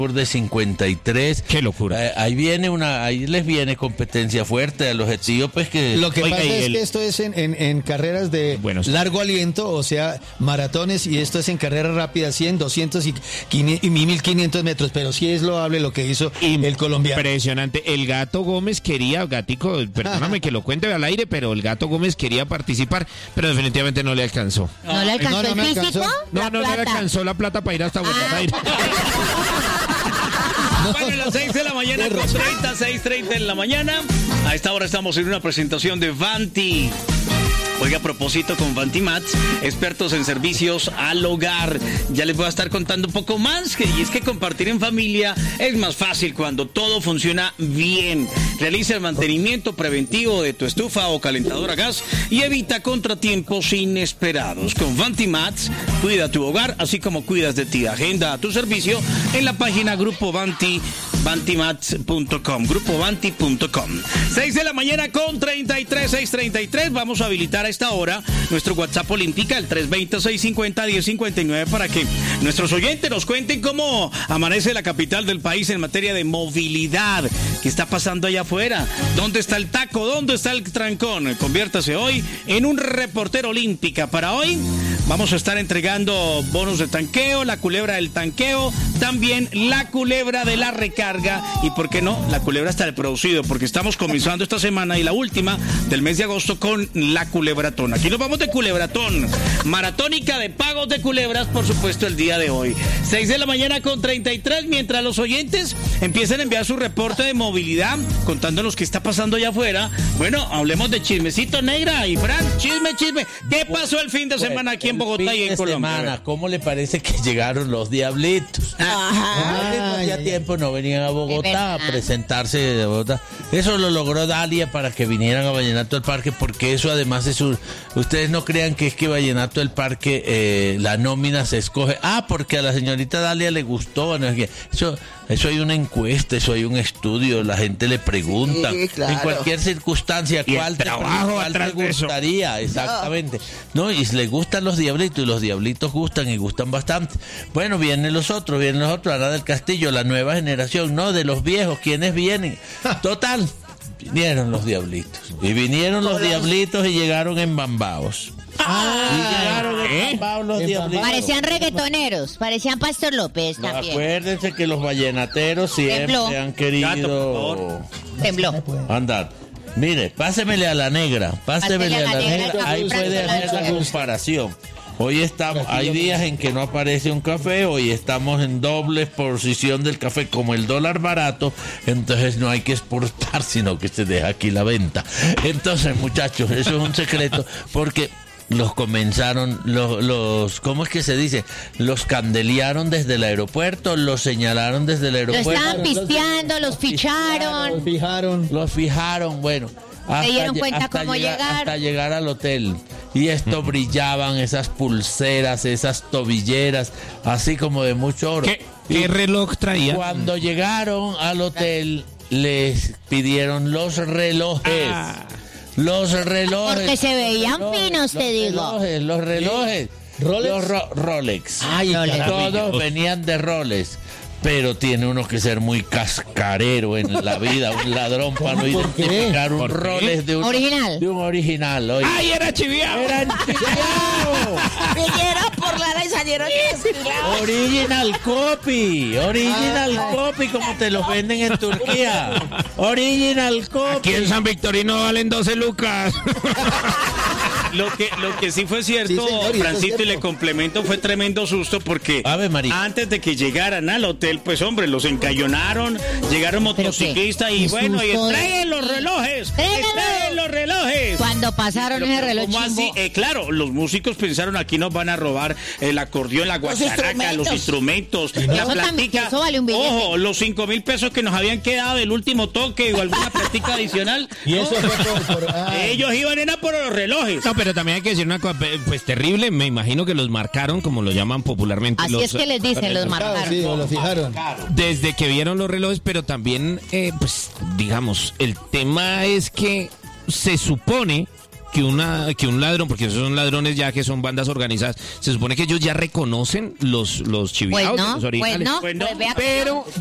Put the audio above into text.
de 53. Qué locura. Ahí les viene competencia fuerte a los etíopes que... Lo que pasa es que esto es en carreras de largo aliento, o sea, maratones, y esto es en carreras rápidas, 100, 200 y 1500 metros, pero sí es loable lo que hizo el colombiano. Impresionante. El Gato Gómez quería, Gatico, perdóname que lo cuente al aire, pero el Gato Gómez quería participar, pero definitivamente no le alcanzó. ¿No le alcanzó el físico? No le alcanzó la plata para ir hasta Buenos Aires. Bueno, a las 6 de la mañana, 6:30 de la mañana. A esta hora estamos en una presentación de Vanti. Oiga, a propósito, con Vanti Mats, expertos en servicios al hogar. Ya les voy a estar contando un poco más, y es que compartir en familia es más fácil cuando todo funciona bien. Realiza el mantenimiento preventivo de tu estufa o calentador a gas y evita contratiempos inesperados. Con Vanti Mats, cuida tu hogar, así como cuidas de ti. Agenda tu servicio en la página Grupo Vanti, vantimats.com, grupovanti.com. 6 de la mañana con 6:33. Vamos a habilitar a esta hora nuestro WhatsApp Olímpica, el 320-650-1059, para que nuestros oyentes nos cuenten cómo amanece la capital del país en materia de movilidad. ¿Qué está pasando allá afuera? ¿Dónde está el taco? ¿Dónde está el trancón? Conviértase hoy en un reportero Olímpica. Para hoy vamos a estar entregando bonos de tanqueo, la culebra del tanqueo, también la culebra de la recarga y, ¿por qué no?, la culebra hasta el producido, porque estamos comenzando esta semana y la última del mes de agosto con la culebratón. Aquí nos vamos de culebratón, maratónica de pagos de culebras, por supuesto, el día de hoy. 6 de la mañana con 33, mientras los oyentes empiezan a enviar su reporte de movilidad, contándonos qué está pasando allá afuera. Bueno, hablemos de chismecito, Negra y Fran, chisme. ¿Qué pasó el fin de semana aquí en Bogotá y en Colombia? ¿Cómo le parece que llegaron los Diablitos? Hacía tiempo no venían a Bogotá a presentarse de Bogotá. Eso lo logró Dalia para que vinieran a Vallenato del Parque, porque eso además es ustedes no crean que es que Vallenato del Parque la nómina se escoge. Porque a la señorita Dalia le gustó. ¿No? Eso hay una encuesta, eso hay un estudio, la gente le pregunta. Sí, claro. En cualquier circunstancia, ¿cuál te gustaría? Exactamente. No, y le gustan los Diablitos, y los Diablitos gustan y gustan bastante. Bueno, vienen los otros, Ana del Castillo, la nueva generación, no, de los viejos, ¿quiénes vienen? Total, vinieron los Diablitos. Y vinieron los Diablitos y llegaron embambados. Los Diablitos. Parecían reggaetoneros, parecían Pastor López también. Acuérdense que los vallenateros siempre han querido... Tembló. Andar. Mire, pásemele a la negra, ahí puede hacer la comparación. Hoy estamos, hay días en que no aparece un café, hoy estamos en doble posición del café, como el dólar barato, entonces no hay que exportar, sino que se deja aquí la venta. Entonces, muchachos, eso es un secreto, porque los comenzaron, ¿cómo es que se dice? Los candelearon desde el aeropuerto, los señalaron desde el aeropuerto. Los estaban pisteando, los ficharon. Los fijaron, bueno. Se dieron cuenta cómo llegar. Hasta llegar al hotel. Y esto brillaban esas pulseras, esas tobilleras, así como de mucho oro. ¿Qué reloj traía? Cuando llegaron al hotel, les pidieron los relojes. Los relojes. Porque se veían finos, te digo. Los relojes. Rolex. Todos venían de Rolex. Pero tiene uno que ser muy cascarero en la vida, un ladrón, para no identificar un Rolex de un original. Oye. ¡Ay, era chiviao! Vinieron por la y salieron desfilados. Original copy, como te los venden en Turquía. Original copy. Aquí en San Victorino valen 12 lucas. Lo que sí fue cierto, Francito, y le complemento, fue tremendo susto porque antes de que llegaran al hotel, pues hombre, los encañonaron, llegaron motociclistas y bueno, y traen los relojes. Cuando pasaron ese reloj chimbo. Así? Claro, los músicos pensaron, aquí nos van a robar el acordeón, la guacharaca, los instrumentos, la platica. Vale un ojo, los 5,000 pesos que nos habían quedado del último toque o alguna platica adicional. Y eso fue ellos iban por los relojes. No, pero también hay que decir una cosa, pues terrible, me imagino que los marcaron, como lo llaman popularmente. Así es que les dicen, los marcaron. Sí, los fijaron. Desde que vieron los relojes, pero también, pues, digamos, el tema es que se supone que un ladrón, porque esos son ladrones ya que son bandas organizadas, se supone que ellos ya reconocen los chiviados, los originales. Pues no, pero